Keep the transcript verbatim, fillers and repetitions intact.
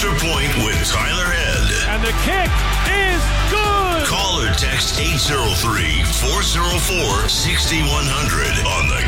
Extra Point with Tyler Head. And the kick is good. Call or text eight oh three, four oh four, six one zero zero on the